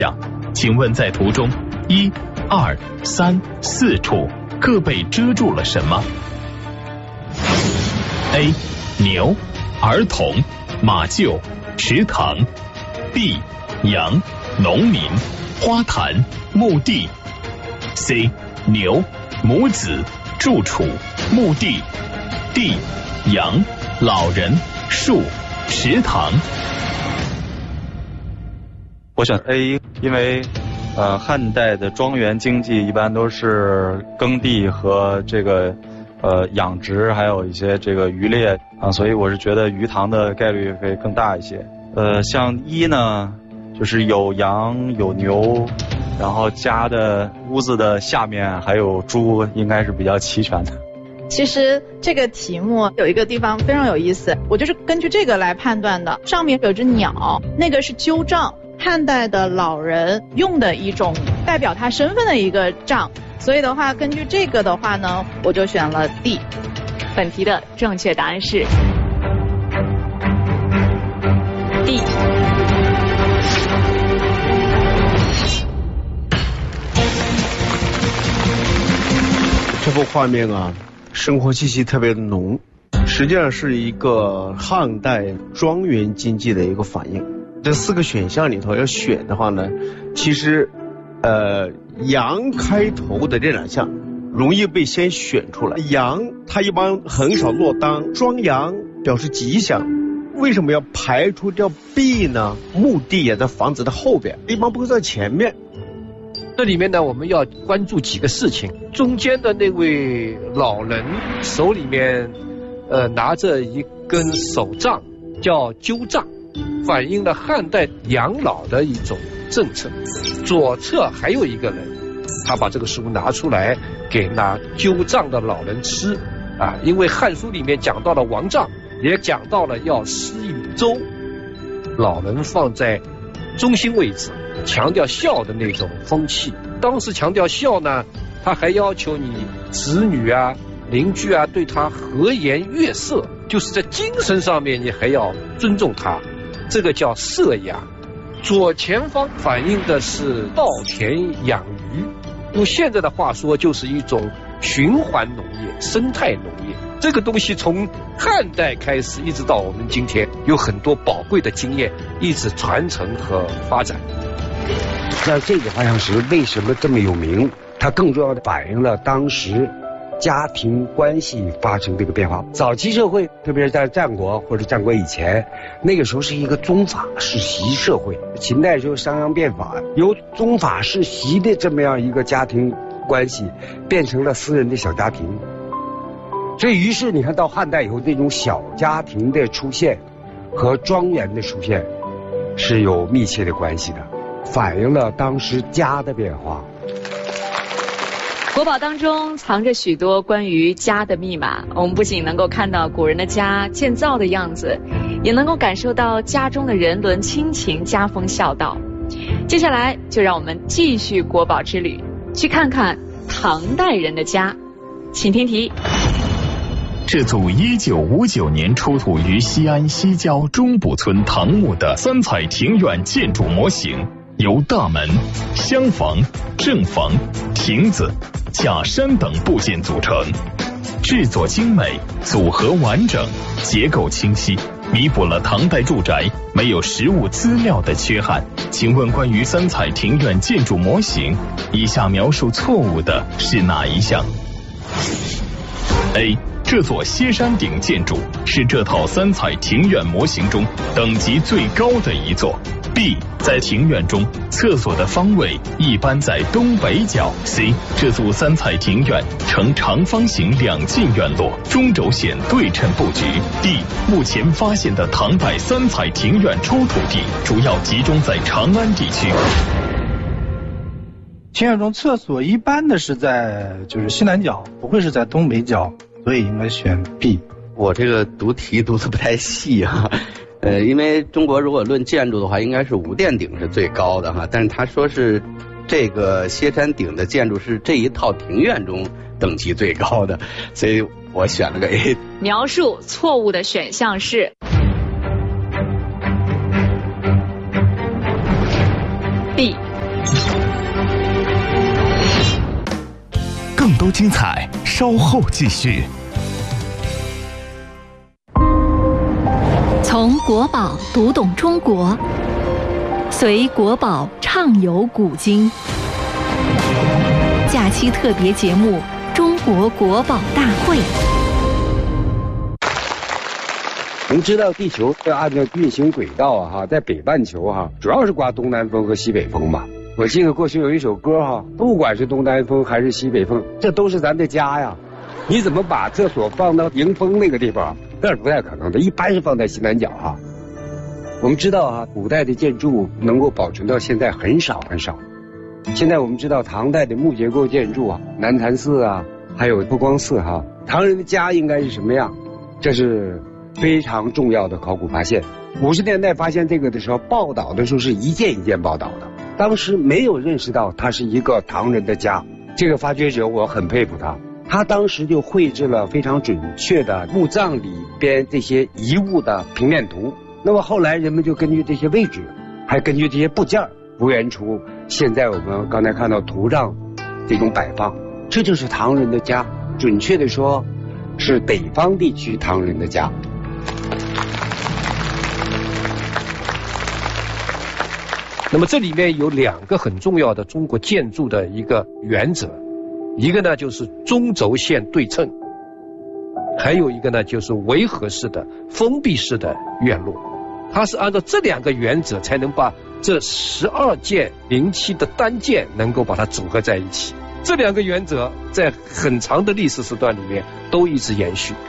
请问在图中1、2、3、4处各被遮住了什么 ？A. 牛、儿童、马厩、池塘 B. 羊、农民、花坛、墓地 C. 牛、母子、住处、墓地 D. 羊、老人、树、池塘。 我选 A， 因为汉代的庄园经济一般都是耕地和这个养殖，还有一些这个渔猎啊，所以我是觉得鱼塘的概率会更大一些。像1呢，就是有羊有牛，然后家的屋子的下面还有猪，应该是比较齐全的。 其实这个题目有一个地方非常有意思，我就是根据这个来判断的。上面有只鸟，那个是鸠杖，汉代的老人用的一种代表他身份的一个杖，所以的话，根据这个的话呢，我就选了 D。 本题的正确答案是 D。 这幅画面啊，生活气息特别浓，实际上是一个汉代庄园经济的一个反应。这4个选项里头要选的话呢，其实羊开头的这2项容易被先选出来。羊它一般很少落单，庄羊表示吉祥，为什么要排除掉 B 呢？墓地也在房子的后边，一般不会在前面。 这里面呢，我们要关注几个事情。中间的那位老人手里面拿着一根手杖，叫鸠杖，反映了汉代养老的一种政策。左侧还有一个人，他把这个食物拿出来给拿鸠杖的老人吃啊，因为《汉书》里面讲到了王杖，也讲到了要施与周，老人放在中心位置，强调孝的那种风气。当时强调孝呢，他还要求你子女啊、邻居啊对他和颜悦色，就是在精神上面你还要尊重他，这个叫摄养。左前方反映的是稻田养鱼，用现在的话说就是一种循环农业、生态农业。这个东西从汉代开始一直到我们今天，有很多宝贵的经验一直传承和发展。 在这个画像石为什么这么有名？它更重要的反映了当时家庭关系发生这个变化。早期社会，特别是在战国或者战国以前，那个时候是一个宗法世袭社会。秦代时候商鞅变法，由宗法世袭的这么样一个家庭关系，变成了私人的小家庭。所以于是你看到汉代以后，这种小家庭的出现和庄园的出现是有密切的关系的，反映了当时家的变化。 国宝当中藏着许多关于家的密码，我们不仅能够看到古人的家建造的样子，也能够感受到家中的人伦亲情、家风孝道。接下来就让我们继续国宝之旅，去看看唐代人的家。请听题。 这组1959年出土于西安西郊中堡村唐墓的3彩庭院建筑模型，由大门、厢房、正房、亭子、假山等部件组成，制作精美，组合完整，结构清晰，弥补了唐代住宅没有实物资料的缺憾。请问关于3彩庭院建筑模型，以下描述错误的是哪一项 ？A. 这座歇山顶建筑是这套3彩庭院模型中等级最高的一座。B. 在庭院中，厕所的方位一般在东北角。C. 这组3彩庭院呈长方形2进院落，中轴线对称布局。D. 目前发现的唐代3彩庭院出土地主要集中在长安地区。 庭院中厕所一般的是在就是西南角，不会是在东北角，所以应该选 B。 我这个读题读得不太细啊。因为中国如果论建筑的话，应该是五殿顶是最高的哈，但是他说是这个歇山顶的建筑是这一套庭院中等级最高的，所以我选了个 A。 描述错误的选项是 B。 更多精彩稍后继续。 从国宝读懂中国，随国宝畅游古今。假期特别节目《中国国宝大会》。 我们知道地球要按照运行轨道在北半球主要是刮东南风和西北风嘛。我记得过去有一首歌不管是东南风还是西北风，这都是咱的家呀。你怎么把厕所放到迎风那个地方？那是不太可能的，一般是放在西南角我们知道古代的建筑能够保存到现在很少很少。现在我们知道唐代的木结构建筑南坛寺还有佛光寺唐人的家应该是什么样？这是非常重要的考古发现。50年代发现这个的时候，报道的时候是一件一件报道的，当时没有认识到它是一个唐人的家。这个发掘者我很佩服他当时就绘制了非常准确的墓葬里边这些遗物的平面图。那么后来人们就根据这些位置，还根据这些部件复原出现在我们刚才看到图上这种摆放。这就是唐人的家，准确的说是北方地区唐人的家。 那么这里面有2个很重要的中国建筑的一个原则，一个呢就是中轴线对称，还有一个呢就是围合式的封闭式的院落。它是按照这2个原则才能把这12件灵器的单件能够把它组合在一起。这2个原则在很长的历史时段里面都一直延续。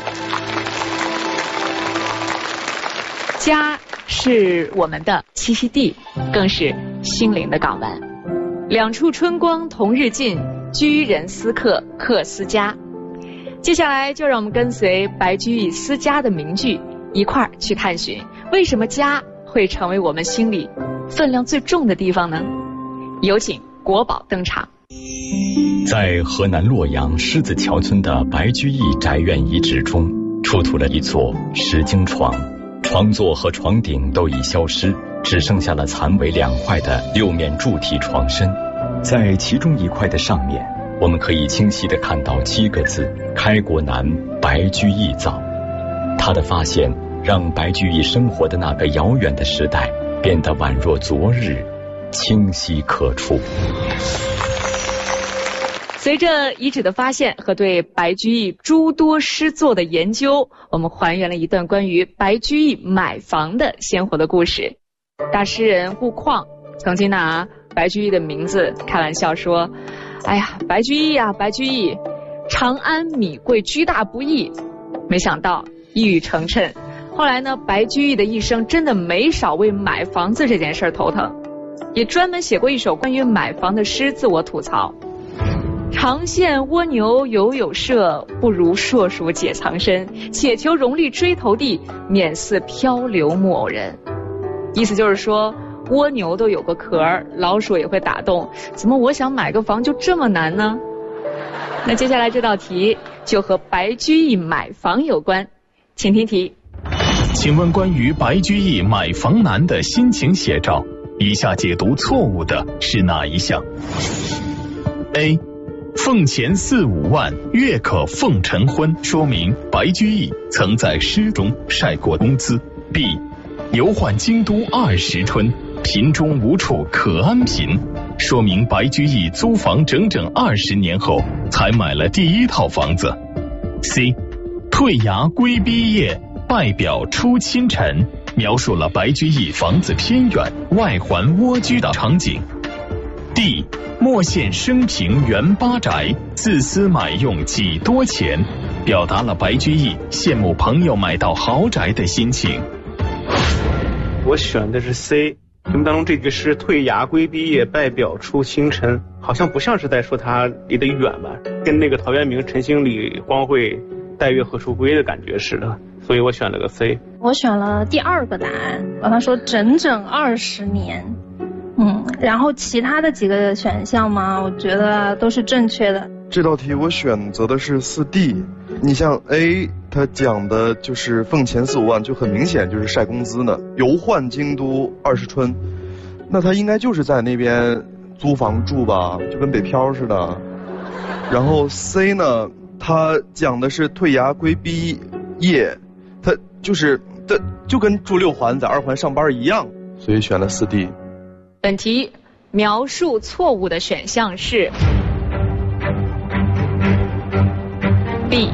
家是我们的栖息地，更是心灵的港湾。两处春光同日尽，居人思客，客思家。接下来就让我们跟随白居易思家的名句一块儿去探寻，为什么家会成为我们心里分量最重的地方呢？有请国宝登场。 在河南洛阳狮子桥村的白居易宅院遗址中，出土了一座石经床，床座和床顶都已消失，只剩下了残为2块的6面柱体床身。在其中一块的上面，我们可以清晰地看到7个字：开国难，白居易造。他的发现让白居易生活的那个遥远的时代变得宛若昨日，清晰可触。 随着遗址的发现和对白居易诸多诗作的研究，我们还原了一段关于白居易买房的鲜活的故事。大诗人顾况曾经拿白居易的名字开玩笑说：哎呀，白居易啊，白居易，长安米贵居大不易。没想到一语成谶，后来呢，白居易的一生真的没少为买房子这件事头疼，也专门写过一首关于买房的诗自我吐槽。长线蜗牛有舍，不如硕鼠解藏身。且求荣利追头地，免似漂流木偶人。意思就是说，蜗牛都有个壳，老鼠也会打洞，怎么我想买个房就这么难呢？那接下来这道题就和白居易买房有关，请听题。 请问关于白居易买房难的心情写照，以下解读错误的是哪一项？ A. 俸钱4、5万，月可奉晨昏，说明白居易曾在诗中晒过工资。B. 游宦京都20春，贫中无处可安贫，说明白居易租房整整20年后才买了第1套房子。C. 退衙归逼业，拜表出清晨，描述了白居易房子偏远，外环蜗居的场景。D. 莫羡生平原八宅，自私买用几多钱，表达了白居易羡慕朋友买到豪宅的心情。 我选的是 C。题目当中这句诗退衙归逼业，拜表出清晨，好像不像是在说他离得远吧，跟那个陶渊明晨兴里荒秽，待月何处归的感觉似的，所以我选了个 C。 我选了第2个答案，他说整整20年。然后其他的几个选项嘛，我觉得都是正确的。 这道题我选择的是4D。你像 A， 它讲的就是俸钱4、5万，就很明显就是晒工资呢。游宦京都20春， 那他应该就是在那边租房住吧，就跟北漂似的。然后 C 呢，他讲的是退衙归毕业，他就跟住6环在2环上班一样，所以选了4D。 本题描述错误的选项是 B。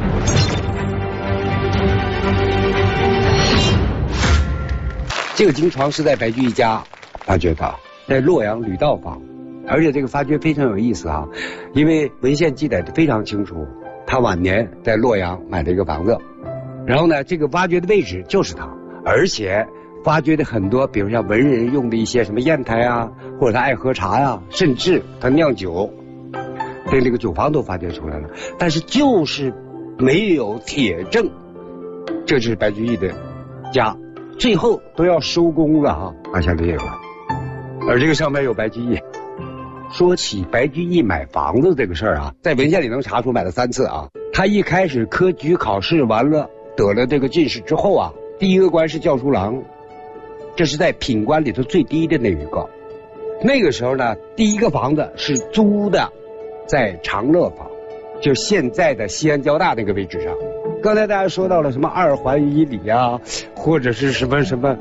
这个金床是在白居易家发掘的，在洛阳吕道坊，而且这个发掘非常有意思啊，因为文献记载的非常清楚，他晚年在洛阳买了一个房子，然后呢，这个挖掘的位置就是他，而且发掘的很多，比如像文人用的一些什么砚台啊，或者他爱喝茶呀，甚至他酿酒，这个酒坊都发掘出来了，但是就是没有铁证，这就是白居易的家。最后都要收工了啊，发现了这个，而这个上面有白居易。说起白居易买房子这个事儿啊，在文献里能查出买了3次啊。他一开始科举考试完了，得了这个进士之后啊，第一个官是校书郎，这是在品官里头最低的那一个。那个时候呢，第一个房子是租的，在长乐坊，就现在的西安交大那个位置上。刚才大家说到了什么2环以里啊，或者是什么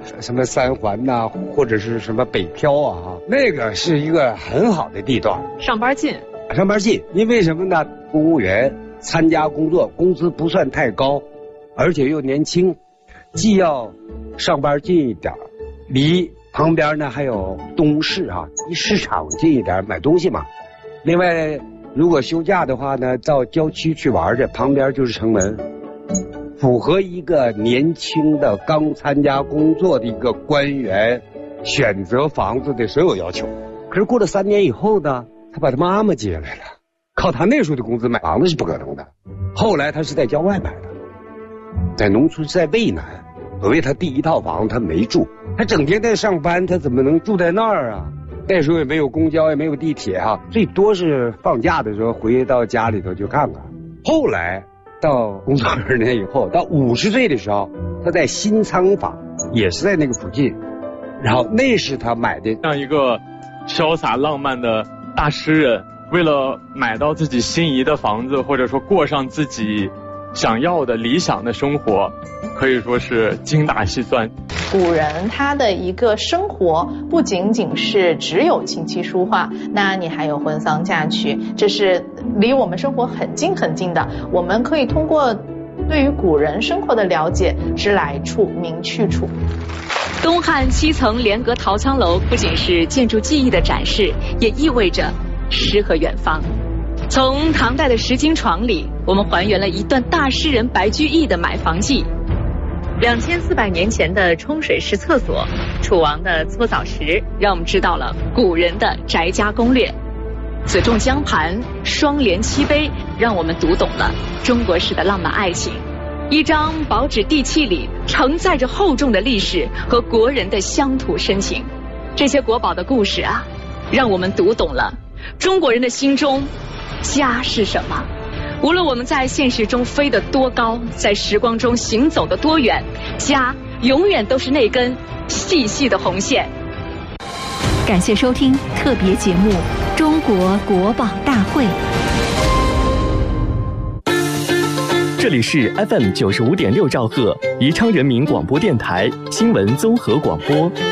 3环呐、或者是什么北漂啊，那个是一个很好的地段， 上班近， 因为什么呢？公务员参加工作，工资不算太高，而且又年轻，既要上班近一点，离旁边呢还有东市啊，离市场近一点，买东西嘛。另外，如果休假的话呢，到郊区去玩去，旁边就是城门。符合一个年轻的刚参加工作的一个官员选择房子的所有要求。可是过了3年以后呢，他把他妈妈接来了，靠他那时候的工资买房子是不可能的。后来他是在郊外买的，在农村，在渭南。所谓他第一套房他没住，他整天在上班，他怎么能住在那儿啊？那时候也没有公交，也没有地铁啊，最多是放假的时候回到家里头去看看。后来到工作2年以后，到50岁的时候，他在新仓坊，也是在那个附近，然后那是他买的。 像一个潇洒浪漫的大诗人，为了买到自己心仪的房子，或者说过上自己想要的理想的生活，可以说是精打细算。 古人他的一个生活不仅仅是只有琴棋书画，那你还有婚丧嫁娶，这是离我们生活很近很近的。我们可以通过对于古人生活的了解，知来处明去处。 东汉7层连阁陶仓楼不仅是建筑技艺的展示，也意味着诗和远方。从唐代的石经床里，我们还原了一段大诗人白居易的买房记。2400年前的冲水式厕所，楚王的搓澡池，让我们知道了古人的宅家攻略。子仲江盘，双联漆杯，让我们读懂了中国式的浪漫爱情。一张薄纸地契里承载着厚重的历史和国人的乡土深情。这些国宝的故事啊，让我们读懂了中国人的心中家是什么。无论我们在现实中飞得多高，在时光中行走得多远，家永远都是那根细细的红线。 感谢收听特别节目《中国国宝大会》。 这里是 FM 95.6兆赫，宜昌人民广播电台新闻综合广播。